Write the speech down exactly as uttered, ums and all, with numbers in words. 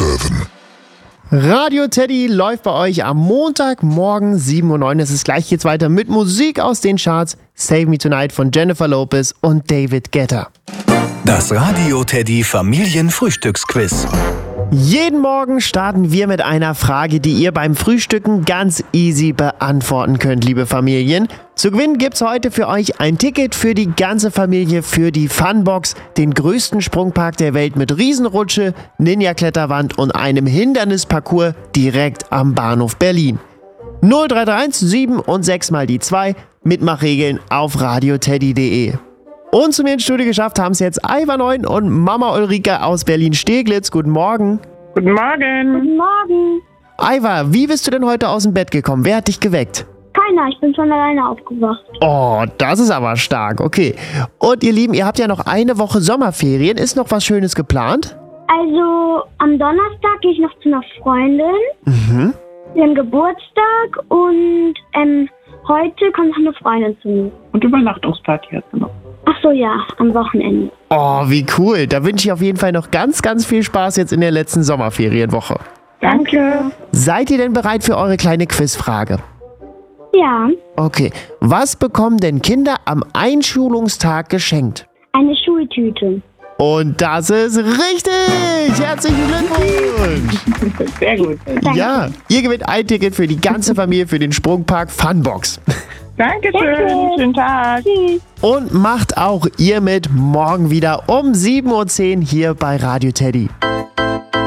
seven. Radio Teddy läuft bei euch am Montagmorgen sieben Uhr neun. Es ist gleich geht's weiter mit Musik aus den Charts. Save Me Tonight von Jennifer Lopez und David Guetta. Das Radio Teddy Familienfrühstücksquiz. Jeden Morgen starten wir mit einer Frage, die ihr beim Frühstücken ganz easy beantworten könnt, liebe Familien. Zu gewinnen gibt's heute für euch ein Ticket für die ganze Familie für die Funbox, den größten Sprungpark der Welt mit Riesenrutsche, Ninja-Kletterwand und einem Hindernisparcours direkt am Bahnhof Berlin. null drei drei eins sieben und sechs mal die zwei, Mitmachregeln auf radioteddy punkt de. Und zu mir ins Studio geschafft haben es jetzt Aiva Neun und Mama Ulrike aus Berlin-Steglitz. Guten Morgen. Guten Morgen. Guten Morgen. Aiva, wie bist du denn heute aus dem Bett gekommen? Wer hat dich geweckt? Keiner, ich bin schon alleine aufgewacht. Oh, das ist aber stark. Okay. Und ihr Lieben, ihr habt ja noch eine Woche Sommerferien. Ist noch was Schönes geplant? Also, am Donnerstag gehe ich noch zu einer Freundin. Mhm. Wir haben Geburtstag und ähm, heute kommt noch eine Freundin zu mir. Und Übernachtungsparty hast du noch. Ach so, ja, am Wochenende. Oh, wie cool. Da wünsche ich auf jeden Fall noch ganz, ganz viel Spaß jetzt in der letzten Sommerferienwoche. Danke. Seid ihr denn bereit für eure kleine Quizfrage? Ja, Okay. Was bekommen denn Kinder am Einschulungstag geschenkt? eine Schultüte. Und das ist richtig! Herzlichen Glückwunsch! Sehr gut. Ja, ihr gewinnt ein Ticket für die ganze Familie für den Sprungpark Funbox. Dankeschön. Danke. Schönen Tag. Tschüss. Und macht auch ihr mit morgen wieder um sieben Uhr zehn hier bei Radio Teddy.